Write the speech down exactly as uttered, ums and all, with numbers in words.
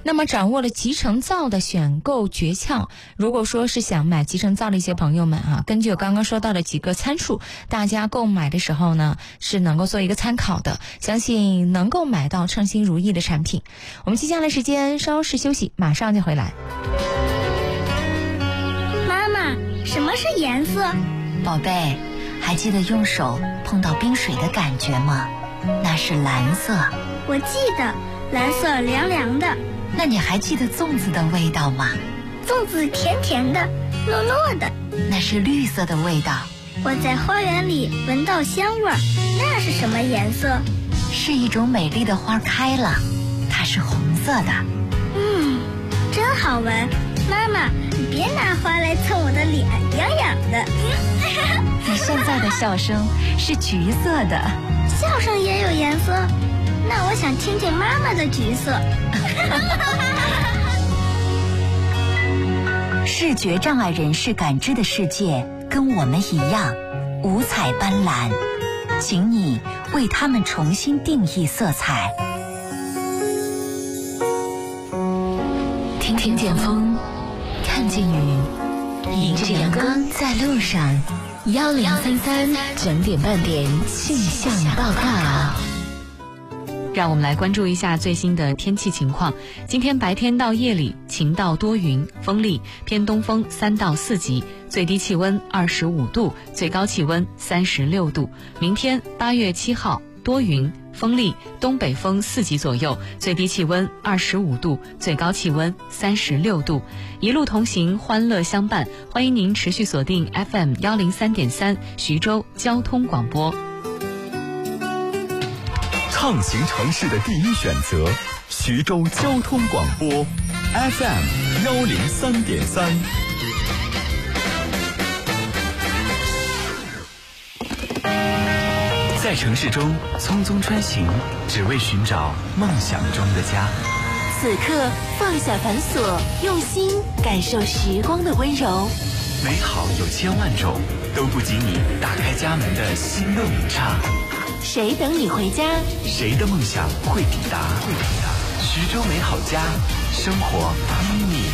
那么掌握了集成灶的选购诀窍，如果说是想买集成灶的一些朋友们啊，根据我刚刚说到的几个参数，大家购买的时候呢是能够做一个参考的，相信能够买到称心如意的产品。我们接下来时间稍事休息，马上就回来。 妈妈，什么是颜色？ 宝贝，还记得用手碰到冰水的感觉吗？那是蓝色。 我记得，蓝色凉凉的。 那你还记得粽子的味道吗？ 粽子甜甜的，糯糯的。 那是绿色的味道。 我在花园里闻到香味儿，那是什么颜色？ 是一种美丽的花开了，它是红色的。 嗯，真好闻。妈妈，你别拿花来蹭我的脸，痒痒的。 你现在的笑声是橘色的。 笑声也有颜色？那我想听听妈妈的橘色。 视觉障碍人士感知的世界跟我们一样五彩斑斓，请你为他们重新定义色彩。听听见风，看见雨，迎着阳光在路上。幺零三三整点半点气象报告。 让我们来关注一下最新的天气情况。今天白天到夜里晴到多云，风力偏东风三到四级，最低气温二十五度，最高气温三十六度。明天八月七号多云，风力东北风四级左右，最低气温二十五度，最高气温三十六度。一路同行，欢乐相伴，欢迎您持续锁定 F M 一零三点三徐州交通广播。 畅行城市的第一选择，徐州交通广播 F M 一零三点三。在城市中匆匆穿行，只为寻找梦想中的家。 此刻放下繁琐，用心感受时光的温柔。 美好有千万种，都不及你打开家门的心动一刹。 谁等你回家？ 谁的梦想会抵达？会抵达？徐州美好家，生活依你。